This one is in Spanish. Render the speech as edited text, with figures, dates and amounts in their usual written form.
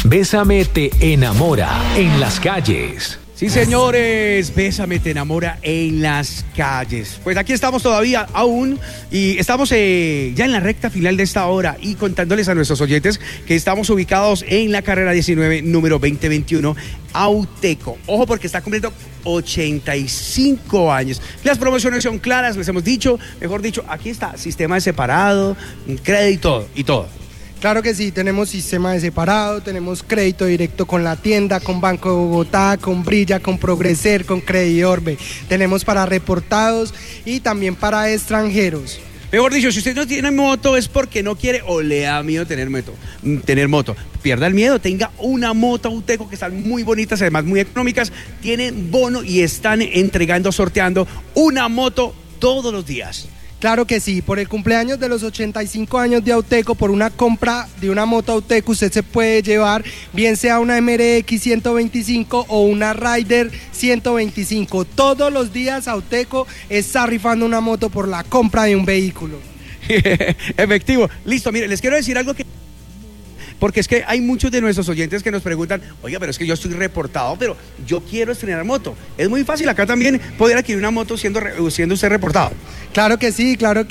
Bésame te enamora en las calles. Sí, señores, Bésame te enamora en las calles. Pues aquí estamos todavía aún y estamos ya en la recta final de esta hora y contándoles a nuestros oyentes que estamos ubicados en la carrera 19, número 2021, Auteco. Ojo porque está cumpliendo 85 años. Las promociones son claras, les hemos dicho, mejor dicho, aquí está, sistema de separado, crédito y todo. Claro que sí, tenemos sistema de separado, tenemos crédito directo con la tienda, con Banco de Bogotá, con Brilla, con Progreser, con Crediorbe. Tenemos para reportados y también para extranjeros. Mejor dicho, si usted no tiene moto es porque no quiere o le da miedo tener moto. Pierda el miedo, tenga una moto Auteco que están muy bonitas, además muy económicas, tienen bono y están sorteando una moto todos los días. Claro que sí, por el cumpleaños de los 85 años de Auteco, por una compra de una moto Auteco, usted se puede llevar bien sea una MRX 125 o una Rider 125. Todos los días Auteco está rifando una moto por la compra de un vehículo. Efectivo. Listo, mire, les quiero decir algo que... Porque es que hay muchos de nuestros oyentes que nos preguntan, oiga, pero es que yo estoy reportado, pero yo quiero estrenar moto. Es muy fácil acá también poder adquirir una moto siendo usted reportado. Claro que sí, claro que